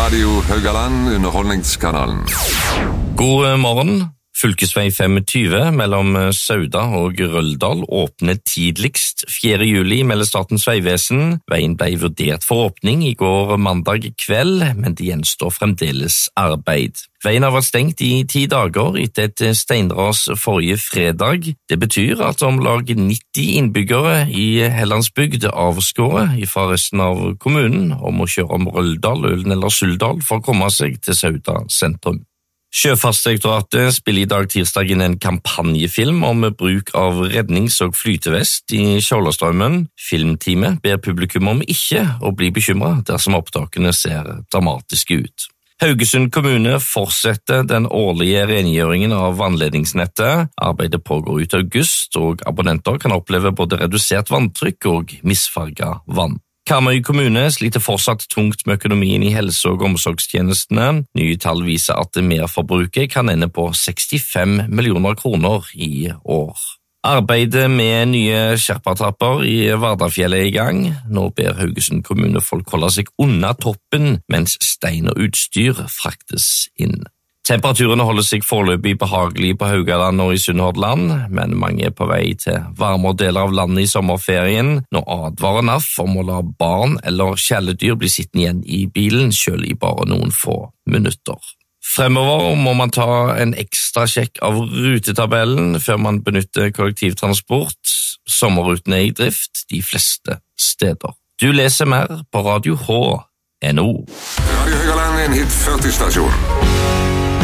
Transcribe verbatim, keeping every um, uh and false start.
Radio Haugaland, underholdningskanalen. God morgen. Fylkesvei tjuefem mellom Sauda og Røldal åpner tidligst fjerde juli, melder Statens vegvesen. Veien ble vurdert for åpning i går mandag kveld, men det gjenstår fremdeles arbeid. Veien har vært stengt i ti dager etter et steinras forrige fredag. Det betyr at om lag nitti innbyggere i Hellandsbygd avskåret fra resten av kommunen om å kjøre om Røldal, Ølen eller Suldal for å komme seg til Sauda sentrum. Sjøfartsdirektoratet spiller i dag tirsdag inn en kampanjefilm om bruk av rednings- og flytevest i Skjoldastraumen. Filmteamet ber publikum om ikke å bli bekymret dersom opptakene ser dramatiske ut. Haugesund kommune fortsetter den årlige rengjøringen av vannledningsnettet. Arbeidet pågår ut august, og abonnenter kan oppleve både redusert vanntrykk og misfarget vann. Karmøy kommune sliter fortsatt tungt med økonomien i helse- og omsorgstjenestene. Nye tall viser at merforbruket kan ende på sekstifem millioner kroner i år. Arbeidet med nye skjerpatrapper i Vardafjellet er i gang. Nå ber Haugesund kommune folk holde seg unna toppen, mens stein og utstyr fraktes inn. Temperaturene holder seg foreløpig behagelig på Haugaland og i Sunnhordland, men mange er på vei til varmere deler av landet i sommerferien. Nå advarer N A F om å la barn eller kjæledyr bli sittende igjen i bilen, selv i bare noen få minutter. Fremover må man ta en ekstra sjekk av rutetabellen før man benytter kollektivtransport. Sommerrutene er i drift de fleste steder. Du leser mer på radio h punktum n o. Radio Haugaland er en hit førti stasjon.